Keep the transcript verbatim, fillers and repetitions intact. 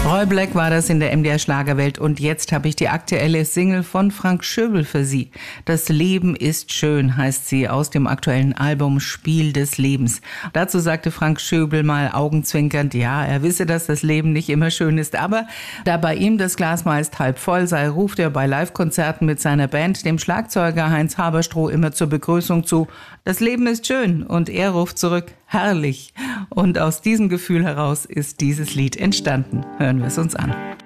Roy Black war das in der M D R Schlagerwelt und jetzt habe ich die aktuelle Single von Frank Schöbel für Sie. Das Leben ist schön, heißt sie, aus dem aktuellen Album Spiel des Lebens. Dazu sagte Frank Schöbel mal augenzwinkernd, ja, er wisse, dass das Leben nicht immer schön ist, aber da bei ihm das Glas meist halb voll sei, ruft er bei Live-Konzerten mit seiner Band dem Schlagzeuger Heinz Haberstroh immer zur Begrüßung zu, das Leben ist schön, und er ruft zurück, herrlich. Und aus diesem Gefühl heraus ist dieses Lied entstanden. Hören wir es uns an.